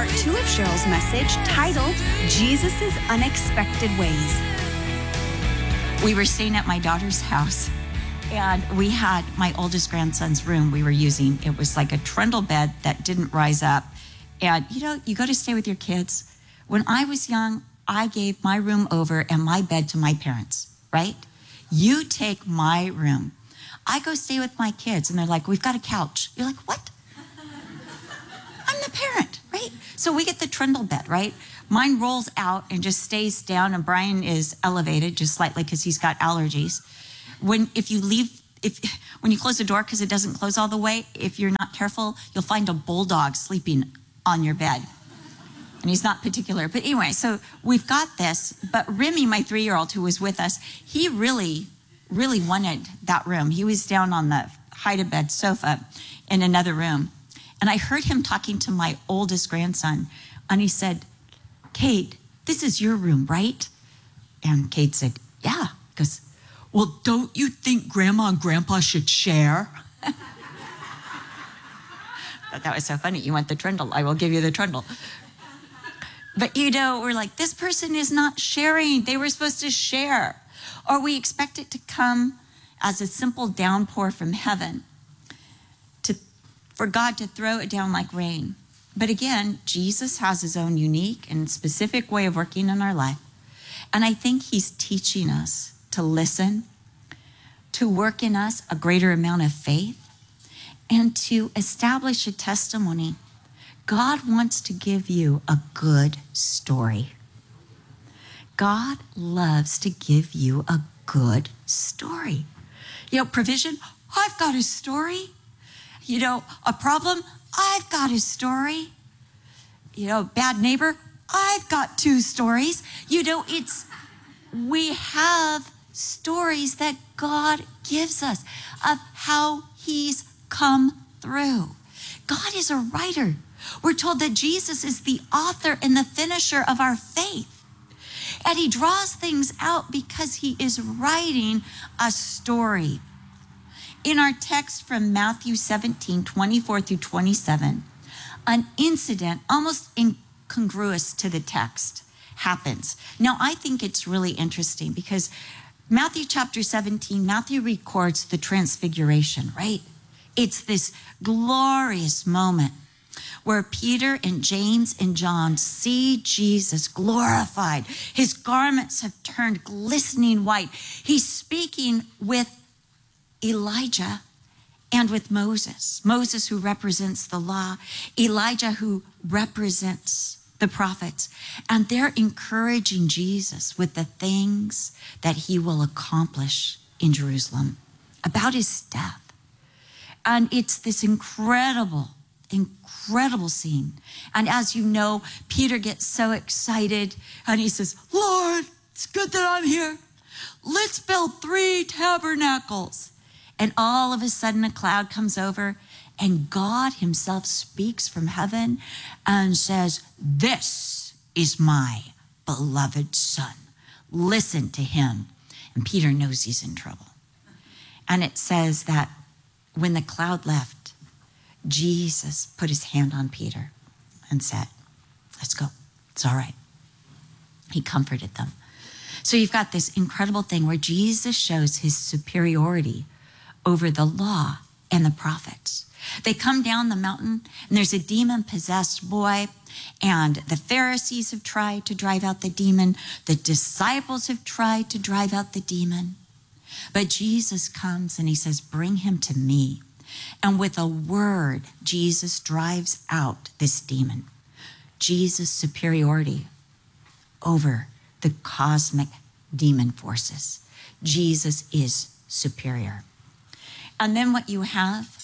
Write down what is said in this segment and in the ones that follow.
part 2 of Cheryl's message titled Jesus' Unexpected Ways. We were staying at my daughter's house, and we had my oldest grandson's room we were using. It was like a trundle bed that didn't rise up. And you go to stay with your kids. When I was young, I gave my room over and my bed to my parents, right? You take my room. I go stay with my kids, and they're like, we've got a couch. You're like, what? I'm the parent, right? So we get the trundle bed, right? Mine rolls out and just stays down, and Brian is elevated just slightly because he's got allergies. When you close the door, because it doesn't close all the way, if you're not careful, you'll find a bulldog sleeping on your bed. And he's not particular. But anyway, so we've got this. But Remy, my 3-year-old who was with us, he really, really wanted that room. He was down on the hide-a-bed sofa in another room. And I heard him talking to my oldest grandson. And he said, Kate, this is your room, right? And Kate said, yeah. He goes, well, don't you think Grandma and Grandpa should share? I thought that was so funny. You want the trundle? I will give you the trundle. But we're like, this person is not sharing. They were supposed to share. Or we expect it to come as a simple downpour from heaven, for God to throw it down like rain. But again, Jesus has his own unique and specific way of working in our life. And I think he's teaching us to listen, to work in us a greater amount of faith, and to establish a testimony. God wants to give you a good story. God loves to give you a good story. Provision, I've got a story. A problem, I've got a story. Bad neighbor, I've got 2 stories. We have stories that God gives us of how he's come through. God is a writer. We're told that Jesus is the author and the finisher of our faith. And he draws things out because he is writing a story. In our text from Matthew 17, 24 through 27, an incident almost incongruous to the text happens. Now, I think it's really interesting because Matthew chapter 17, Matthew records the transfiguration, right? It's this glorious moment where Peter and James and John see Jesus glorified. His garments have turned glistening white. He's speaking with Elijah and with Moses. Moses, who represents the law, Elijah, who represents the prophets. And they're encouraging Jesus with the things that he will accomplish in Jerusalem, about his death. And it's this incredible scene. And as you know, Peter gets so excited and he says, Lord, it's good that I'm here. Let's build 3 tabernacles. And all of a sudden a cloud comes over and God himself speaks from heaven and says, this is my beloved son. Listen to him. And Peter knows he's in trouble. And it says that when the cloud left, Jesus put his hand on Peter and said, let's go. It's all right. He comforted them. So you've got this incredible thing where Jesus shows his superiority over the law and the prophets. They come down the mountain and there's a demon-possessed boy, and the Pharisees have tried to drive out the demon. The disciples have tried to drive out the demon. But Jesus comes and he says, bring him to me. And with a word, Jesus drives out this demon. Jesus' superiority over the cosmic demon forces. Jesus is superior. And then what you have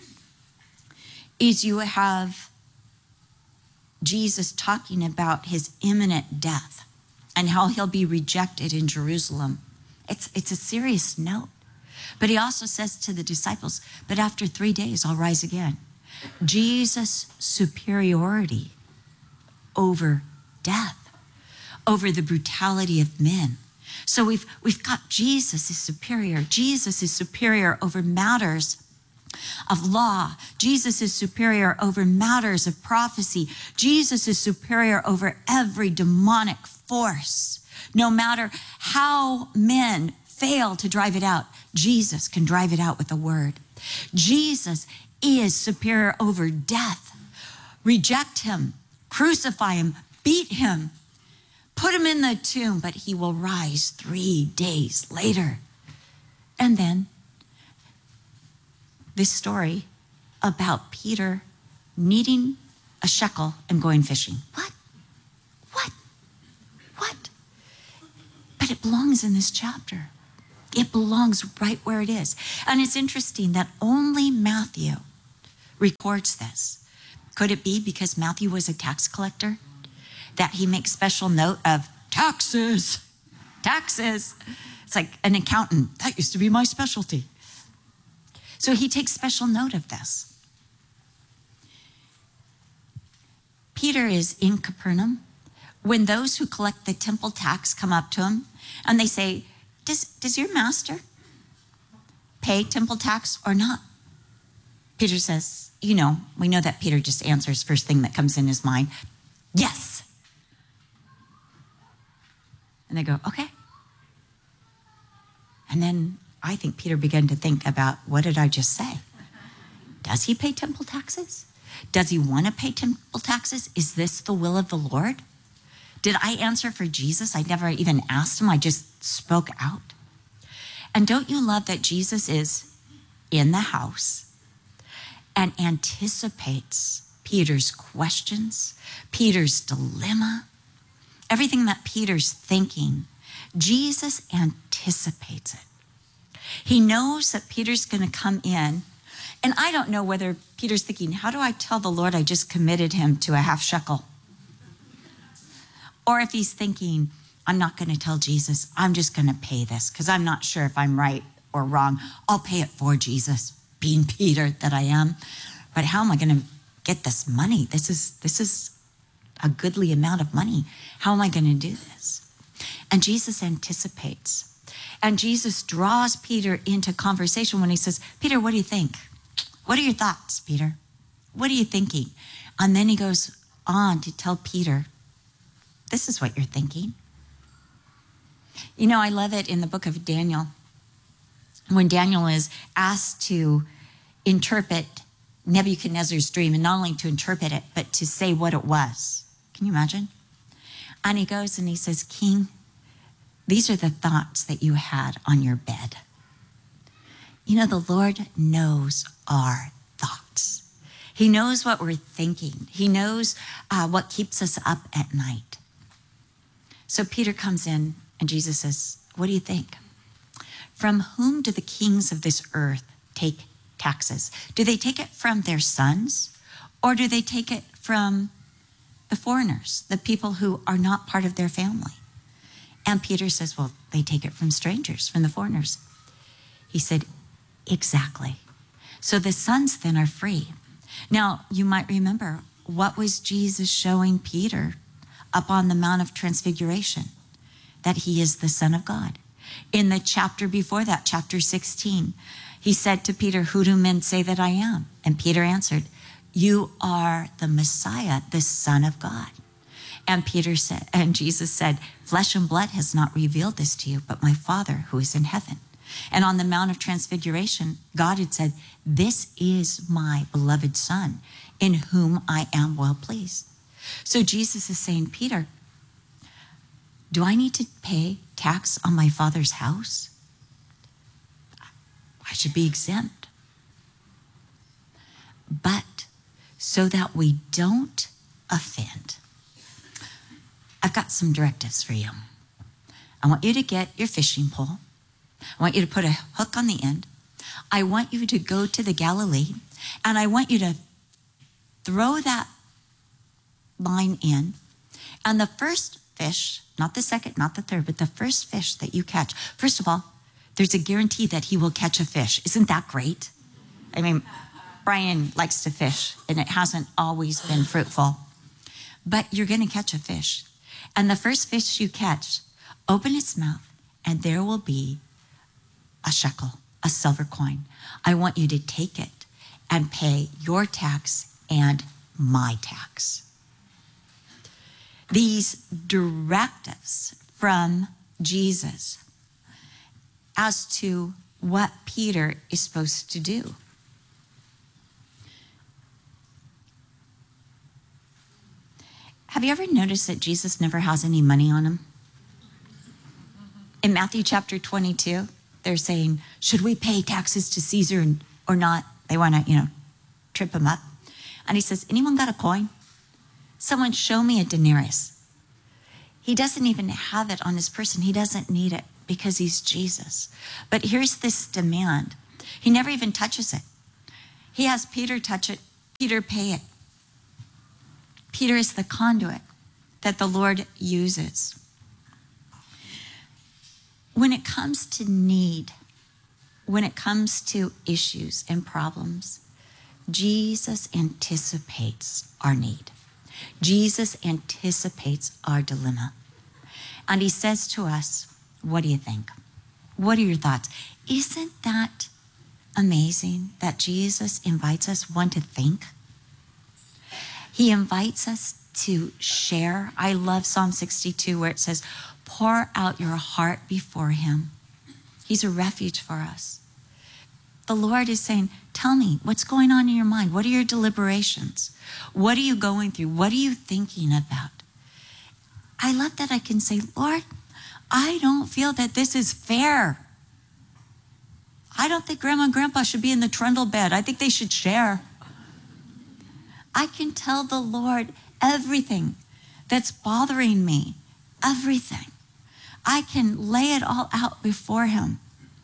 is you have Jesus talking about his imminent death and how he'll be rejected in Jerusalem. It's a serious note. But he also says to the disciples, but after 3 days, I'll rise again. Jesus' superiority over death, over the brutality of men. So we've got Jesus is superior. Jesus is superior over matters of law. Jesus is superior over matters of prophecy. Jesus is superior over every demonic force. No matter how men fail to drive it out, Jesus can drive it out with the word. Jesus is superior over death. Reject him, crucify him, beat him, put him in the tomb, but he will rise 3 days later. And then this story about Peter needing a shekel and going fishing. What? But it belongs in this chapter. It belongs right where it is. And it's interesting that only Matthew records this. Could it be because Matthew was a tax collector that he makes special note of taxes? It's like an accountant. That used to be my specialty. So he takes special note of this. Peter is in Capernaum when those who collect the temple tax come up to him and they say, does your master pay temple tax or not? Peter says, we know that Peter just answers first thing that comes in his mind. Yes. And they go, okay. And then I think Peter began to think about, what did I just say? Does he pay temple taxes? Does he want to pay temple taxes? Is this the will of the Lord? Did I answer for Jesus? I never even asked him. I just spoke out. And don't you love that Jesus is in the house and anticipates Peter's questions, Peter's dilemma, everything that Peter's thinking? Jesus anticipates it. He knows that Peter's going to come in. And I don't know whether Peter's thinking, how do I tell the Lord I just committed him to a half shekel? Or if he's thinking, I'm not going to tell Jesus, I'm just going to pay this because I'm not sure if I'm right or wrong. I'll pay it for Jesus, being Peter that I am. But how am I going to get this money? This is a goodly amount of money. How am I going to do this? And Jesus anticipates. And Jesus draws Peter into conversation when he says, Peter, what do you think? What are your thoughts, Peter? What are you thinking? And then he goes on to tell Peter, this is what you're thinking. I love it in the book of Daniel, when Daniel is asked to interpret Nebuchadnezzar's dream, and not only to interpret it, but to say what it was. Can you imagine? And he goes and he says, King, these are the thoughts that you had on your bed. The Lord knows our thoughts. He knows what we're thinking. He knows what keeps us up at night. So Peter comes in and Jesus says, what do you think? From whom do the kings of this earth take taxes? Do they take it from their sons, or do they take it from the foreigners, the people who are not part of their family? And Peter says, well, they take it from strangers, from the foreigners. He said, exactly. So the sons then are free. Now, you might remember, what was Jesus showing Peter up on the Mount of Transfiguration? That he is the Son of God. In the chapter before that, chapter 16, he said to Peter, who do men say that I am? And Peter answered, you are the Messiah, the Son of God. And Jesus said, flesh and blood has not revealed this to you, but my Father who is in heaven. And on the Mount of Transfiguration, God had said, this is my beloved Son, in whom I am well pleased. So Jesus is saying, Peter, do I need to pay tax on my Father's house? I should be exempt. But so that we don't offend, I've got some directives for you. I want you to get your fishing pole. I want you to put a hook on the end. I want you to go to the Galilee, and I want you to throw that line in, and the first fish, not the second, not the third, but the first fish that you catch, first of all, there's a guarantee that he will catch a fish. Isn't that great? I mean, Brian likes to fish, and it hasn't always been fruitful, but you're going to catch a fish. And the first fish you catch, open its mouth, and there will be a shekel, a silver coin. I want you to take it. and pay your tax and my tax. These directives from Jesus as to what Peter is supposed to do. Have you ever noticed that Jesus never has any money on him? In Matthew chapter 22, they're saying, should we pay taxes to Caesar or not? They want to, trip him up. And he says, anyone got a coin? Someone show me a denarius. He doesn't even have it on his person. He doesn't need it because he's Jesus. But here's this demand. He never even touches it. He has Peter touch it, Peter pay it. Peter is the conduit that the Lord uses. When it comes to need, when it comes to issues and problems, Jesus anticipates our need. Jesus anticipates our dilemma. And he says to us, what do you think? What are your thoughts? Isn't that amazing that Jesus invites us, one, to think? He invites us to share. I love Psalm 62 where it says, pour out your heart before him. He's a refuge for us. The Lord is saying, tell me what's going on in your mind. What are your deliberations? What are you going through? What are you thinking about? I love that I can say, Lord, I don't feel that this is fair. I don't think Grandma and Grandpa should be in the trundle bed. I think they should share. I can tell the Lord everything that's bothering me, everything. I can lay it all out before him.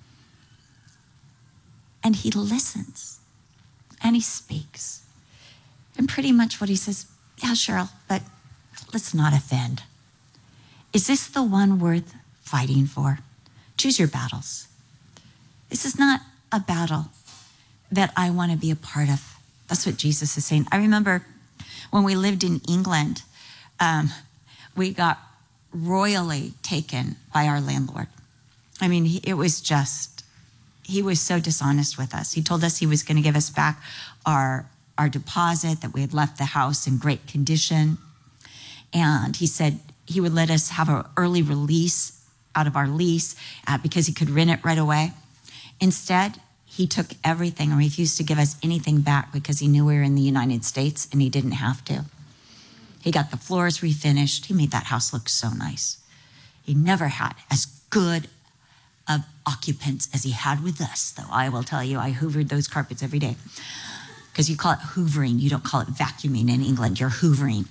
And he listens and he speaks. And pretty much what he says, yeah, Cheryl, but let's not offend. Is this the one worth fighting for? Choose your battles. This is not a battle that I want to be a part of. That's what Jesus is saying. I remember when we lived in England, we got royally taken by our landlord. I mean, he was so dishonest with us. He told us he was going to give us back our deposit, that we had left the house in great condition. And he said he would let us have an early release out of our lease because he could rent it right away. Instead, he took everything and refused to give us anything back because he knew we were in the United States and he didn't have to. He got the floors refinished. He made that house look so nice. He never had as good of occupants as he had with us, though I will tell you, I hoovered those carpets every day. Because you call it hoovering, you don't call it vacuuming in England, you're hoovering.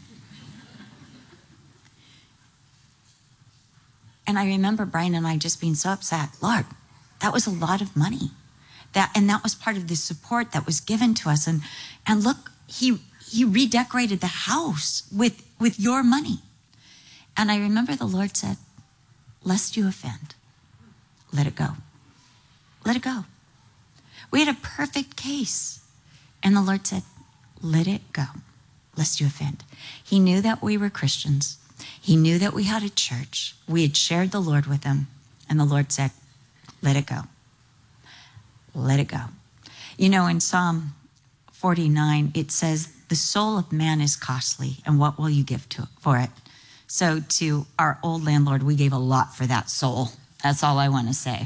And I remember Brian and I just being so upset. Lord, that was a lot of money. That was part of the support that was given to us. And look, he redecorated the house with your money. And I remember the Lord said, lest you offend, let it go. Let it go. We had a perfect case. And the Lord said, let it go, lest you offend. He knew that we were Christians. He knew that we had a church. We had shared the Lord with him. And the Lord said, let it go. Let it go. In Psalm 49, it says, the soul of man is costly, and what will you give for it? So to our old landlord, we gave a lot for that soul. That's all I want to say.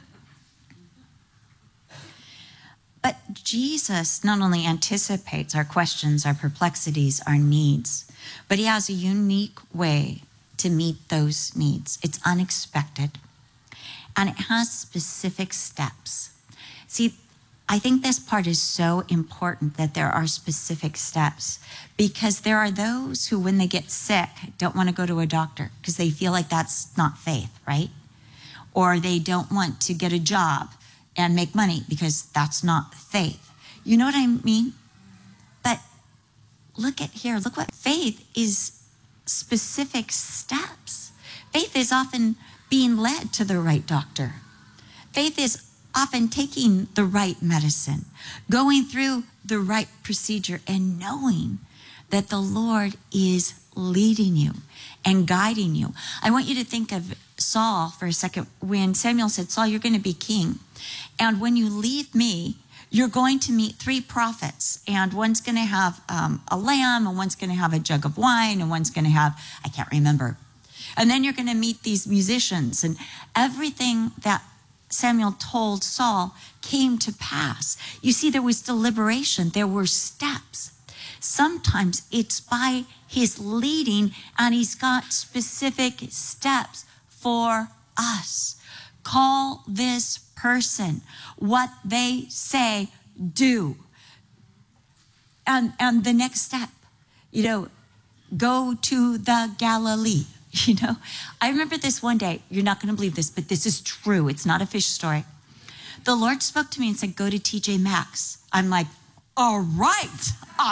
But Jesus not only anticipates our questions, our perplexities, our needs, but he has a unique way to meet those needs. It's unexpected, and it has specific steps. See, I think this part is so important that there are specific steps, because there are those who, when they get sick, don't want to go to a doctor because they feel like that's not faith, right? Or they don't want to get a job and make money because that's not faith. You know what I mean? But look at here. Look what faith is: specific steps. Faith is often being led to the right doctor. Faith is often taking the right medicine, going through the right procedure, and knowing that the Lord is leading you and guiding you. I want you to think of Saul for a second. When Samuel said, Saul, you're going to be king. And when you leave me, you're going to meet 3 prophets, and one's going to have a lamb, and one's going to have a jug of wine, and one's going to have, I can't remember. And then you're going to meet these musicians, and everything that Samuel told Saul came to pass. You see, there was deliberation. There were steps. Sometimes it's by his leading, and he's got specific steps for us. Call this person. What they say, do. And the next step, go to the Galilee. I remember this one day. You're not going to believe this, but this is true. It's not a fish story. The Lord spoke to me and said, go to TJ Maxx. I'm like, all right.